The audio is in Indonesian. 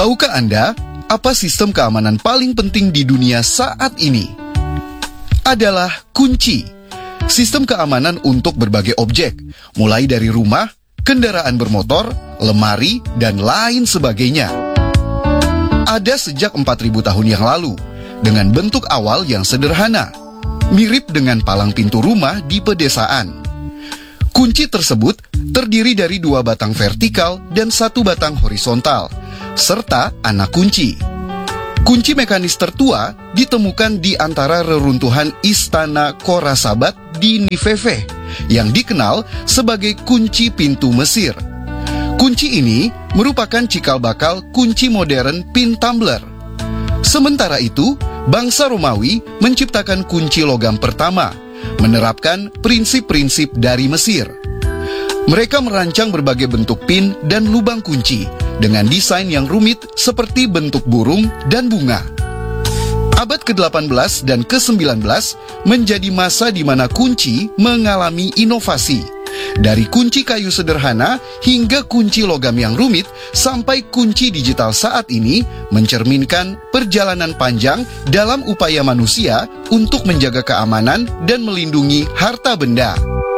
Tahukah Anda apa sistem keamanan paling penting di dunia saat ini? Adalah kunci. Sistem keamanan untuk berbagai objek, mulai dari rumah, kendaraan bermotor, lemari, dan lain sebagainya. Ada sejak 4.000 tahun yang lalu, dengan bentuk awal yang sederhana, mirip dengan palang pintu rumah di pedesaan. Kunci tersebut terdiri dari 2 batang vertikal dan 1 batang horizontal, serta anak kunci. Kunci mekanis tertua ditemukan di antara reruntuhan Istana Khorasabat di Nineveh, yang dikenal sebagai kunci pintu Mesir. Kunci ini merupakan cikal bakal kunci modern pin tumbler. Sementara itu, bangsa Romawi menciptakan kunci logam pertama, menerapkan prinsip-prinsip dari Mesir. Mereka merancang berbagai bentuk pin dan lubang kunci dengan desain yang rumit seperti bentuk burung dan bunga. Abad ke-18 dan ke-19 menjadi masa di mana kunci mengalami inovasi. Dari kunci kayu sederhana hingga kunci logam yang rumit sampai kunci digital saat ini mencerminkan perjalanan panjang dalam upaya manusia untuk menjaga keamanan dan melindungi harta benda.